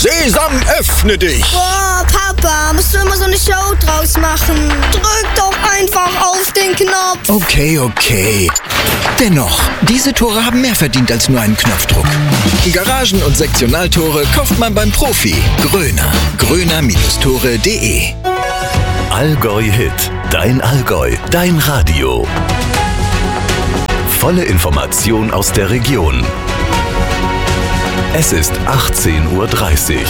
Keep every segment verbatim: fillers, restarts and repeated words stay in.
Sesam, öffne dich! Boah, Papa, musst du immer so eine Show draus machen? Drück doch einfach auf den Knopf. Okay, okay. Dennoch, diese Tore haben mehr verdient als nur einen Knopfdruck. Garagen- und Sektionaltore kauft man beim Profi. Gröner. gröner Tore punkt de. Allgäu Hit. Dein Allgäu. Dein Radio. Volle Information aus der Region. Es ist achtzehn Uhr dreißig.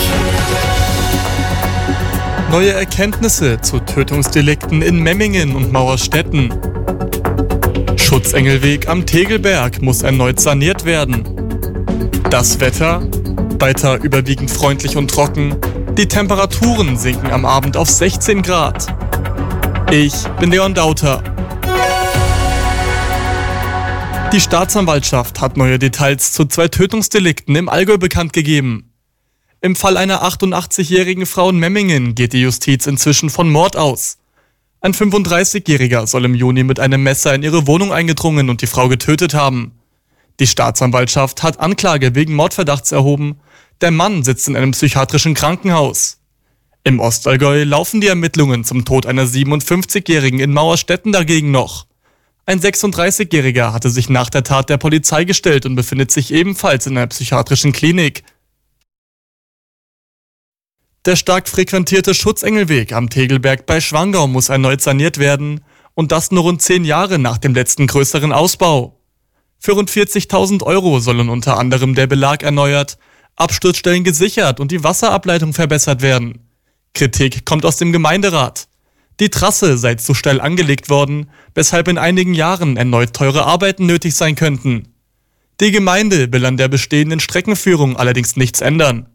Neue Erkenntnisse zu Tötungsdelikten in Memmingen und Mauerstetten. Schutzengelweg am Tegelberg muss erneut saniert werden. Das Wetter? Weiter überwiegend freundlich und trocken. Die Temperaturen sinken am Abend auf sechzehn Grad. Ich bin Leon Dauter. Die Staatsanwaltschaft hat neue Details zu zwei Tötungsdelikten im Allgäu bekannt gegeben. Im Fall einer achtundachtzigjährigen Frau in Memmingen geht die Justiz inzwischen von Mord aus. Ein fünfunddreißigjähriger soll im Juni mit einem Messer in ihre Wohnung eingedrungen und die Frau getötet haben. Die Staatsanwaltschaft hat Anklage wegen Mordverdachts erhoben. Der Mann sitzt in einem psychiatrischen Krankenhaus. Im Ostallgäu laufen die Ermittlungen zum Tod einer siebenundfünfzigjährigen in Mauerstetten dagegen noch. Ein sechsunddreißigjähriger hatte sich nach der Tat der Polizei gestellt und befindet sich ebenfalls in einer psychiatrischen Klinik. Der stark frequentierte Schutzengelweg am Tegelberg bei Schwangau muss erneut saniert werden und das nur rund zehn Jahre nach dem letzten größeren Ausbau. Für rund vierzigtausend Euro sollen unter anderem der Belag erneuert, Absturzstellen gesichert und die Wasserableitung verbessert werden. Kritik kommt aus dem Gemeinderat. Die Trasse sei zu steil angelegt worden, weshalb in einigen Jahren erneut teure Arbeiten nötig sein könnten. Die Gemeinde will an der bestehenden Streckenführung allerdings nichts ändern.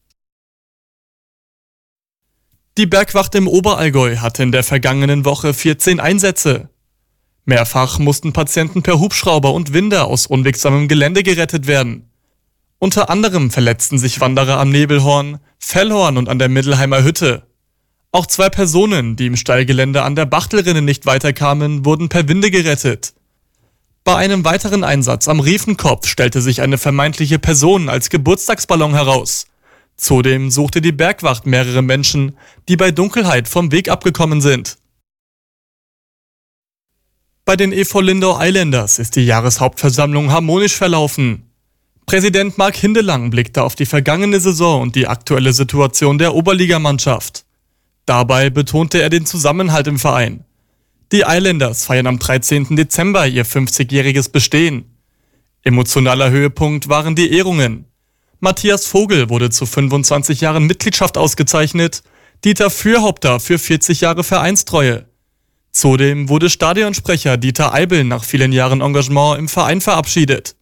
Die Bergwacht im Oberallgäu hatte in der vergangenen Woche vierzehn Einsätze. Mehrfach mussten Patienten per Hubschrauber und Winder aus unwegsamem Gelände gerettet werden. Unter anderem verletzten sich Wanderer am Nebelhorn, Fellhorn und an der Mittelheimer Hütte. Auch zwei Personen, die im Steilgelände an der Bachtelrinne nicht weiterkamen, wurden per Winde gerettet. Bei einem weiteren Einsatz am Riefenkopf stellte sich eine vermeintliche Person als Geburtstagsballon heraus. Zudem suchte die Bergwacht mehrere Menschen, die bei Dunkelheit vom Weg abgekommen sind. Bei den E V Lindau Islanders ist die Jahreshauptversammlung harmonisch verlaufen. Präsident Marc Hindelang blickte auf die vergangene Saison und die aktuelle Situation der Oberligamannschaft. Dabei betonte er den Zusammenhalt im Verein. Die Islanders feiern am dreizehnten Dezember ihr fünfzigjähriges Bestehen. Emotionaler Höhepunkt waren die Ehrungen. Matthias Vogel wurde zu fünfundzwanzig Jahren Mitgliedschaft ausgezeichnet, Dieter Fürhaupter für vierzig Jahre Vereinstreue. Zudem wurde Stadionsprecher Dieter Eibel nach vielen Jahren Engagement im Verein verabschiedet.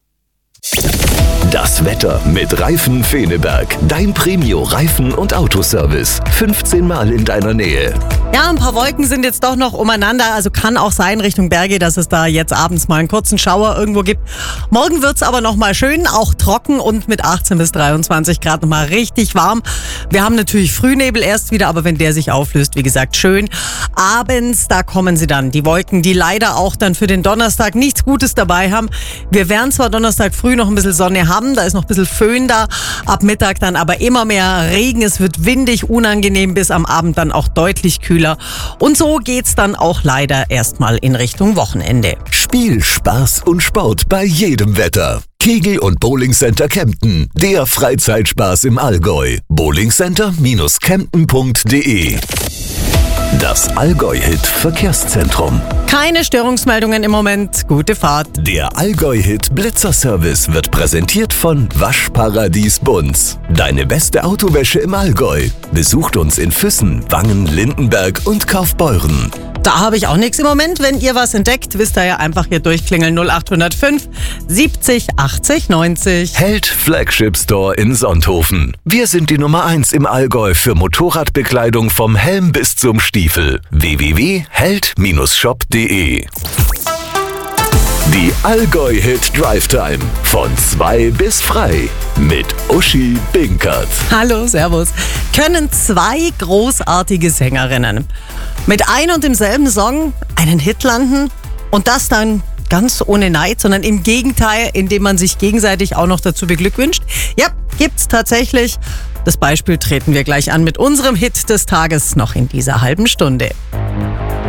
Das Wetter mit Reifen Feneberg. Dein Premio-Reifen- und Autoservice. fünfzehn Mal in deiner Nähe. Ja, ein paar Wolken sind jetzt doch noch umeinander. Also kann auch sein Richtung Berge, dass es da jetzt abends mal einen kurzen Schauer irgendwo gibt. Morgen wird's aber noch mal schön, auch trocken und mit achtzehn bis dreiundzwanzig Grad noch mal richtig warm. Wir haben natürlich Frühnebel erst wieder, aber wenn der sich auflöst, wie gesagt, schön. Abends, da kommen sie dann, die Wolken, die leider auch dann für den Donnerstag nichts Gutes dabei haben. Wir werden zwar Donnerstag früh noch ein bisschen Sonne haben, da ist noch ein bisschen Föhn da, ab Mittag dann aber immer mehr Regen, es wird windig, unangenehm, bis am Abend dann auch deutlich kühler. Und so geht's dann auch leider erstmal in Richtung Wochenende. Spiel, Spaß und Sport bei jedem Wetter. Kegel- und Bowlingcenter Kempten, der Freizeitspaß im Allgäu. bowlingcenter Bindestrich kempten punkt de. Das Allgäu-Hit Verkehrszentrum. Keine Störungsmeldungen im Moment, gute Fahrt. Der Allgäu-Hit Blitzerservice wird präsentiert von Waschparadies Bunz. Deine beste Autowäsche im Allgäu. Besucht uns in Füssen, Wangen, Lindenberg und Kaufbeuren. Da habe ich auch nichts im Moment. Wenn ihr was entdeckt, wisst ihr ja einfach hier durchklingeln null acht null fünf siebzig achtzig neunzig. Held Flagship Store in Sonthofen. Wir sind die Nummer eins im Allgäu für Motorradbekleidung vom Helm bis zum Stiefel. w w w punkt held shop punkt de. Die Allgäu-Hit Drive Time von zwei bis frei mit Uschi Binkert. Hallo, servus. Können zwei großartige Sängerinnen mit ein und demselben Song einen Hit landen und das dann ganz ohne Neid, sondern im Gegenteil, indem man sich gegenseitig auch noch dazu beglückwünscht? Ja, gibt's tatsächlich. Das Beispiel treten wir gleich an mit unserem Hit des Tages noch in dieser halben Stunde.